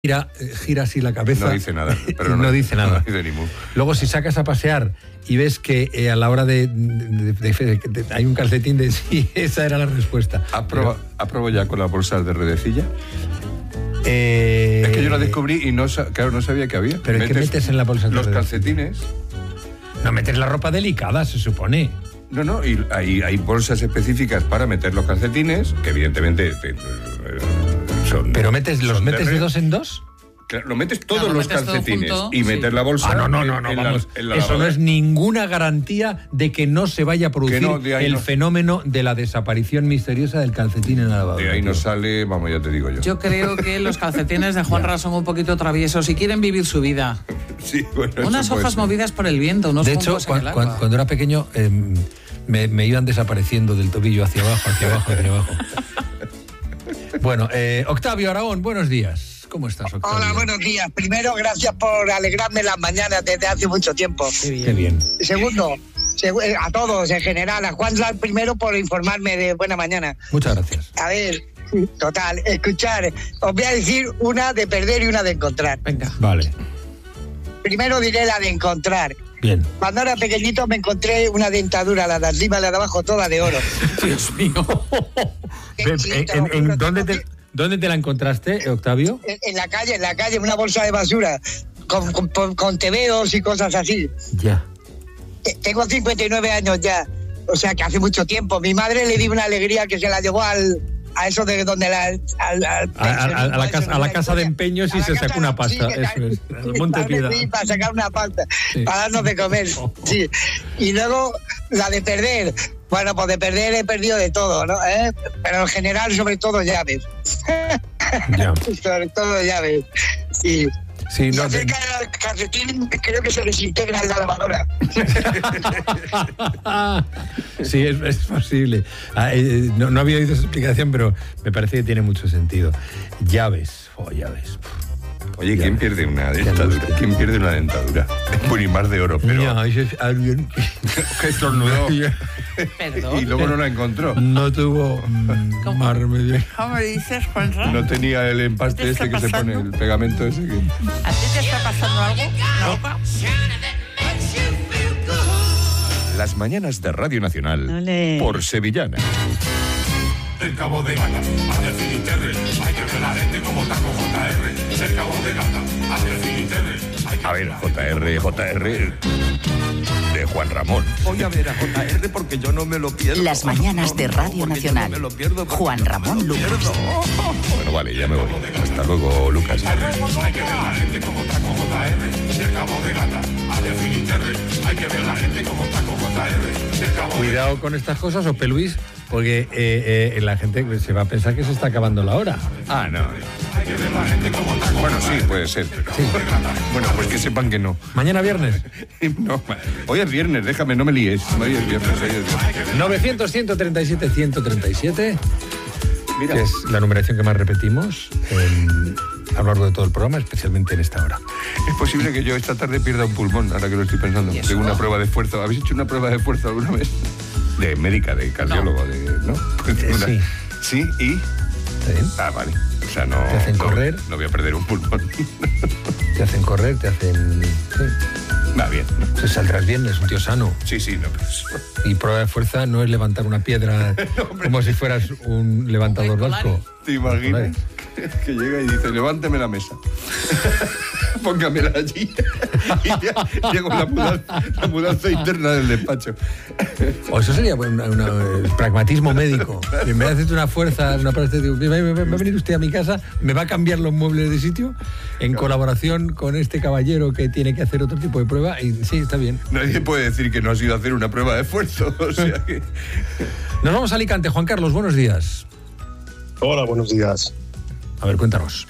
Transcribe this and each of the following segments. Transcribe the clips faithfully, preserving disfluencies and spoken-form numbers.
Gira, gira así la cabeza. No dice nada. Pero no, no dice nada. No dice ni mu. Luego, si sacas a pasear y ves que eh, a la hora de, de, de, de, de, de hay un calcetín de sí, esa era la respuesta. ¿Ha probado, pero, ¿ha probado ya con las bolsas de redecilla? Eh, es que yo la descubrí y no, claro, no sabía que había. Pero metes, ¿qué metes en la bolsa de los redecilla? Calcetines. No metes la ropa delicada, se supone. No, no, y hay, hay bolsas específicas para meter los calcetines, que evidentemente eh, son... ¿Pero metes, los metes de, de dos en dos? Claro, lo metes todos claro, los metes calcetines todo junto, y metes sí. la bolsa... Ah, no, no, no, no, en vamos. La, en la Eso lavadora. no es ninguna garantía de que no se vaya a producir no, el no. fenómeno de la desaparición misteriosa del calcetín en la lavadora. De ahí no sale, vamos, ya te digo yo. Yo creo que los calcetines de Juanra son un poquito traviesos y quieren vivir su vida. Sí, bueno, Unas hojas movidas por el viento, unos De hecho, juncos en el cuando, agua. cuando era pequeño eh, me, me iban desapareciendo del tobillo hacia abajo, hacia abajo, hacia abajo. Bueno, eh, Octavio Aragón, buenos días. ¿Cómo estás, Octavio? Hola, buenos días. Primero, gracias por alegrarme las mañanas desde hace mucho tiempo. Qué bien. Qué bien. Segundo, a todos en general, a Juan Slar primero por informarme de buena mañana. Muchas gracias. A ver, total, escuchar, os voy a decir una de perder y una de encontrar. Venga. Vale. Primero diré la de encontrar. Bien. Cuando era pequeñito me encontré una dentadura, la de arriba y la de abajo, toda de oro. Dios mío. ¿En, en, en, ¿dónde, te, ¿Dónde te la encontraste, Octavio? En, en la calle, en la calle, en una bolsa de basura, con, con, con tebeos y cosas así. Ya. Tengo cincuenta y nueve años ya, o sea que hace mucho tiempo. Mi madre le dio una alegría que se la llevó al... a eso de donde la... Al, al, a, a, a, a, la casa, a la casa de empeños y se sacó una pasta. Sí, eso es. Al Monte Piedad. Sí, para sacar una pasta, sí. Para darnos de comer. Sí. Y luego la de perder. Bueno, pues de perder he perdido de todo, ¿no? ¿Eh? Pero en general, sobre todo llaves. Ya. Sobre todo llaves. Sí. Sí, y no, acerca del calcetín, creo que se desintegra en la lavadora. Sí, es, es posible. Ah, eh, no, no había oído esa explicación, pero me parece que tiene mucho sentido. Llaves, oh, llaves. Oye, ¿quién pierde una dentadura? ¿Quién pierde una dentadura? Es un imar de oro, pero... No, eso es alguien que estornudó. Perdón. Y luego no la encontró. No tuvo mm, más remedio. ¿Cómo dices, Juanra? No tenía el empaste este que pasando? se pone, el pegamento ese que... ¿A ti te está pasando algo? ¿No? Las mañanas de Radio Nacional. Olé. Por Sevillana. El Cabo de Gata, hacia el Finisterre, hay que ver la gente como taco J R. El Cabo de Gata, hacia el Finisterre. A ver, J R, J R de Juan Ramón. Voy a ver a J R porque yo no me lo pierdo. Las mañanas de Radio no, Nacional. No me lo pierdo Juan Ramón no Lucas. Bueno, vale, ya me voy. Hasta luego, Lucas. Hay que ver la gente como taco J R. El Cabo de Gata, hacia el Finisterre. Hay que ver la gente como taco J R. El Cabo Cuidado con estas cosas, Ope Luis, porque eh, eh, la gente se va a pensar que se está acabando la hora. Ah, no. Bueno, sí, puede ser. Pero... Sí. Bueno, pues que sepan que no. ¿Mañana viernes? No, hoy es viernes, déjame, no me líes. Hoy es viernes, hoy es viernes. novecientos, ciento treinta y siete, ciento treinta y siete, Mira. que es la numeración que más repetimos en, a lo largo de todo el programa, especialmente en esta hora. Es posible que yo esta tarde pierda un pulmón, ahora que lo estoy pensando. Tengo una prueba de esfuerzo. ¿Habéis hecho una prueba de esfuerzo alguna vez? De médica, de cardiólogo, de... ¿no? Eh, una... Sí. ¿Sí? ¿Y? ¿Está bien? Ah, vale. O sea, no... ¿Te hacen no, correr? No voy a perder un pulmón. Te hacen correr, te hacen... Sí. Va bien. Te saldrás bien, es un tío sano. Sí, sí, no, pues... Y prueba de fuerza no es levantar una piedra no, como si fueras un levantador vasco. ¿Te imaginas? Que llega y dice, levánteme la mesa. Póngamela allí. Y ya llego la mudanza, la mudanza interna del despacho. O eso sería una, una, eh, pragmatismo médico. En vez de hacerte una fuerza, una digo, va a venir usted a mi casa, me va a cambiar los muebles de sitio en colaboración con este caballero que tiene que hacer otro tipo de prueba. Y sí, está bien. Nadie puede decir que no has ido a hacer una prueba de esfuerzo. O sea que... Nos vamos a Alicante. Juan Carlos, buenos días. Hola, buenos días. A ver, cuéntanos.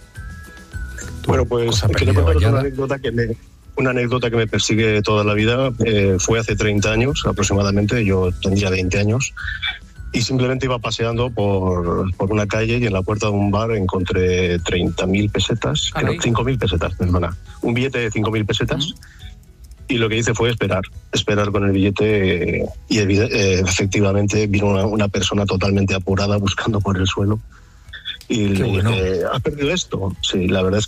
Bueno, pues quería contaros una anécdota que me, una anécdota que me persigue toda la vida. Eh, fue hace treinta años aproximadamente, yo tendría veinte años, y simplemente iba paseando por, por una calle y en la puerta de un bar encontré treinta mil pesetas, creo, cinco mil pesetas, perdona, un billete de cinco mil pesetas. Uh-huh. Y lo que hice fue esperar, esperar con el billete eh, y eh, efectivamente vino una, una persona totalmente apurada buscando por el suelo. Y Qué le bueno. dije, ¿has perdido esto? Sí, la verdad es